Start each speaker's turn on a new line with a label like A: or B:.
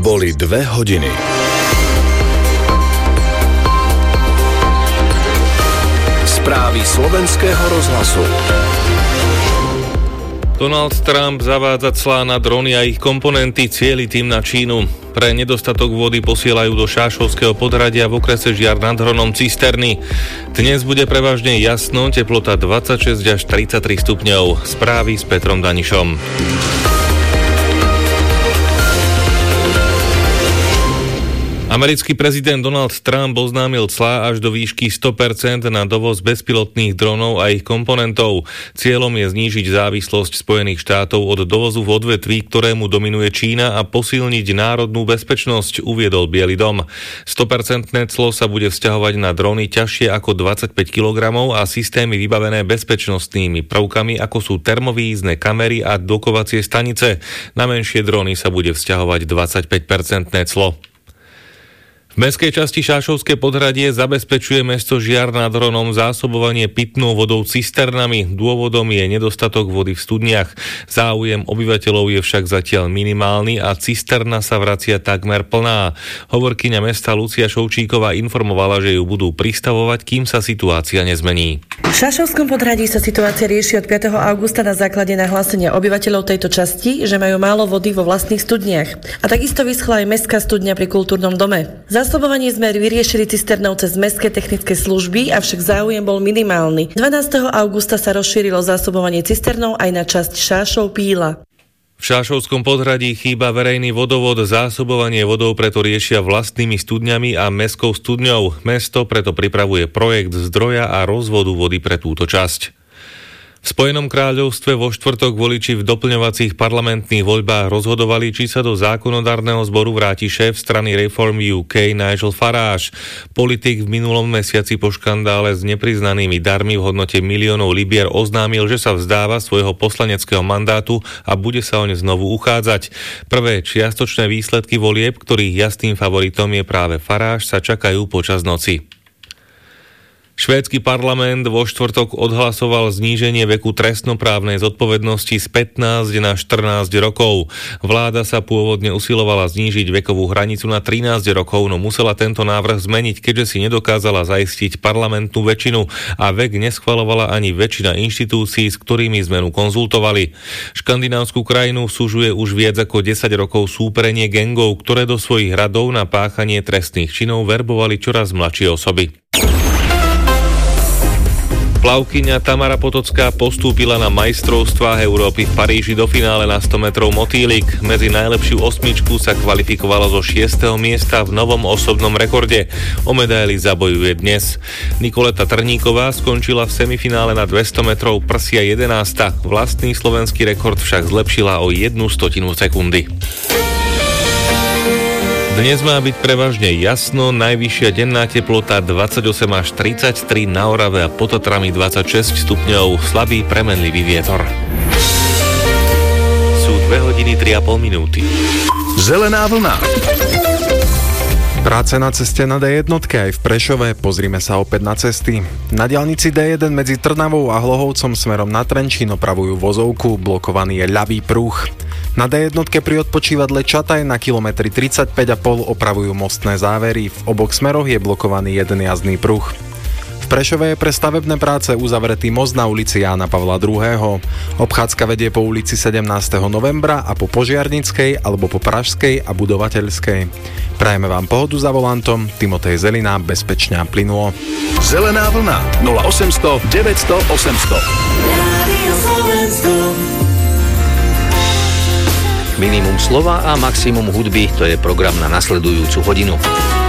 A: Boli 2 hodiny. Správy Slovenského rozhlasu.
B: Donald Trump zavádza clá na drony a ich komponenty, cieli tým na Čínu. Pre nedostatok vody posielajú do Šášovského podhradia v okrese Žiar nad Hronom cisterny. Dnes bude prevažne jasno, teplota 26 až 33 stupňov. Správy s Petrom Danišom. Americký prezident Donald Trump oznámil clá až do výšky 100% na dovoz bezpilotných dronov a ich komponentov. Cieľom je znížiť závislosť Spojených štátov od dovozu v odvetví, ktorému dominuje Čína, a posilniť národnú bezpečnosť, uviedol Biely dom. 100% clo sa bude vzťahovať na drony ťažšie ako 25 kg a systémy vybavené bezpečnostnými prvkami, ako sú termovízne kamery a dokovacie stanice. Na menšie drony sa bude vzťahovať 25% clo. V mestskej časti Šášovské podhradie zabezpečuje mesto Žiar nad Hronom zásobovanie pitnou vodou cisternami. Dôvodom je nedostatok vody v studniach. Záujem obyvateľov je však zatiaľ minimálny a cisterna sa vracia takmer plná. Hovorkyňa mesta Lucia Šovčíková informovala, že ju budú pristavovať, kým sa situácia nezmení.
C: V Šášovskom podhradí sa situácia rieši od 5. augusta na základe nahlásenia obyvateľov tejto časti, že majú málo vody vo vlastných studniach. A takisto vyschla aj mestská studňa pri kultúrnom dome. Zásobovanie sme vyriešili cisternou cez mestské technické služby, avšak záujem bol minimálny. 12. augusta sa rozšírilo zásobovanie cisternou aj na časť Šášov-Píla.
B: V Šášovskom podhradí chýba verejný vodovod, zásobovanie vodou preto riešia vlastnými studňami a mestskou studňou. Mesto preto pripravuje projekt zdroja a rozvodu vody pre túto časť. V Spojenom kráľovstve vo štvrtok voliči v doplňovacích parlamentných voľbách rozhodovali, či sa do zákonodárneho zboru vráti šéf strany Reform UK Nigel Farage. Politik v minulom mesiaci po škandále s nepriznanými darmi v hodnote miliónov libier oznámil, že sa vzdáva svojho poslaneckého mandátu a bude sa oň znovu uchádzať. Prvé čiastočné výsledky volieb, ktorých jasným favoritom je práve Farage, sa čakajú počas noci. Švédsky parlament vo štvrtok odhlasoval zníženie veku trestnoprávnej zodpovednosti z 15 na 14 rokov. Vláda sa pôvodne usilovala znížiť vekovú hranicu na 13 rokov, no musela tento návrh zmeniť, keďže si nedokázala zaistiť parlamentnú väčšinu a vek neschvaľovala ani väčšina inštitúcií, s ktorými zmenu konzultovali. Škandinávsku krajinu súžuje už viac ako 10 rokov súperenie gangov, ktoré do svojich radov na páchanie trestných činov verbovali čoraz mladšie osoby. Plavkyňa Tamara Potocká postúpila na majstrovstvá Európy v Paríži do finále na 100 metrov motýlik. Medzi najlepšiu osmičku sa kvalifikovalo zo 6. miesta v novom osobnom rekorde. O medaily zabojuje dnes. Nikoleta Trníková skončila v semifinále na 200 metrov prsia 11. Vlastný slovenský rekord však zlepšila o 1/100 sekundy. Dnes má byť prevažne jasno, najvyššia denná teplota 28 až 33, na Orave a pod Tatrami 26 stupňov, slabý premenlivý vietor. Sú 2 hodiny 3,5 minúty.
A: Zelená vlna.
D: Práce na ceste na D1 aj v Prešove, pozrime sa opäť na cesty. Na diaľnici D1 medzi Trnavou a Hlohovcom smerom na Trenčín opravujú vozovku, blokovaný je ľavý pruh. Na D1 pri odpočívadle Čataj na kilometri 35,5 opravujú mostné závery, v oboch smeroch je blokovaný jeden jazdný pruh. V Prešove je pre stavebné práce uzavretý most na ulici Jána Pavla II. Obchádzka vedie po ulici 17. novembra a po Požiarnickej alebo po Pražskej a Budovateľskej. Prajeme vám pohodu za volantom, Timotej Zelina, bezpečne a plynulo.
A: Zelená vlna 0800 900 800.
E: Minimum slova a maximum hudby, to je program na nasledujúcu hodinu.